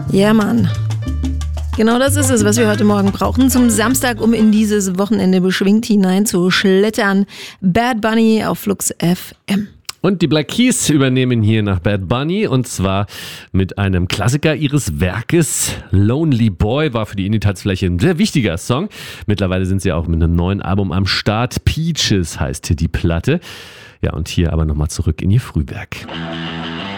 Ja, Mann. Genau das ist es, was wir heute Morgen brauchen zum Samstag, um in dieses Wochenende beschwingt hineinzuschlittern. Bad Bunny auf Flux FM. Und die Black Keys übernehmen hier nach Bad Bunny und zwar mit einem Klassiker ihres Werkes. Lonely Boy war für die Indie-Tanzfläche ein sehr wichtiger Song. Mittlerweile sind sie auch mit einem neuen Album am Start. Peaches heißt hier die Platte. Ja, und hier aber nochmal zurück in ihr Frühwerk.